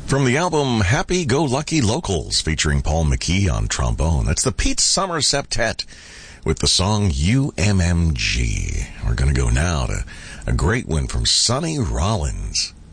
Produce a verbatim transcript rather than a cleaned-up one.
From the album Happy Go Lucky Locals, featuring Paul McKee on trombone, that's the Pete Summer Septet with the song U M M G. We're going to go now to a great one from Sonny Rollins.